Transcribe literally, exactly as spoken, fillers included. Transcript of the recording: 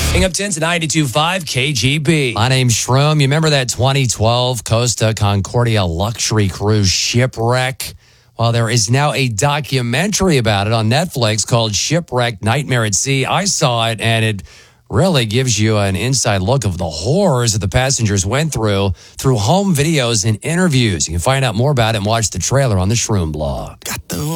Hang up ten to ninety-two point five K G B. My name's Shroom. You remember that twenty twelve Costa Concordia luxury cruise shipwreck? Well, there is now a documentary about it on Netflix called Shipwreck Nightmare at Sea. I saw it, and it really gives you an inside look of the horrors that the passengers went through through home videos and interviews. You can find out more about it and watch the trailer on the Shroom blog. Got the